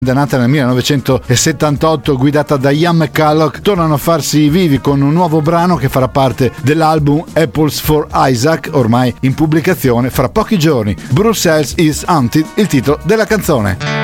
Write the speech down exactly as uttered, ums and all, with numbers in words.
nata nel millenovecentosettantotto, guidata da Ian McCulloch, tornano a farsi vivi con un nuovo brano che farà parte dell'album Apples for Isaac, ormai in pubblicazione fra pochi giorni. Brussels is Haunted, il titolo della canzone.